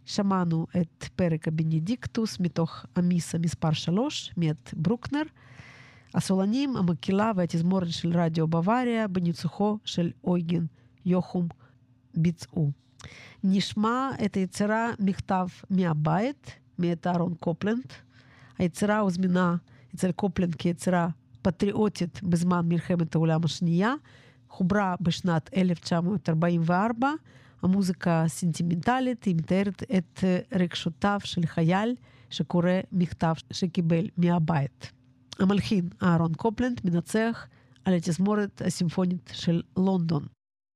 שמענו את פרק הבנדיקטוס מתוך המיסה מספר 3 מאת ברוקנר. הסולנים, המקהלה והתזמורת של רדיו בוואריה בניצוחו של אויגן יוחום ביצעו. נשמע את היצירה מכתב מהבית מאת אהרון קופלנד. היצירה הוזמנה אצל קופלנד כיצירה פטריוטית בזמן מלחמת העולם השנייה, חוברה בשנת 1944. המוזיקה סנטימנטלית, היא מתארת את רגשותיו של חייל שקורא מכתב שקיבל מהבית. המלחין אהרון קופלנד מנצח על התזמורת הסימפונית של לונדון.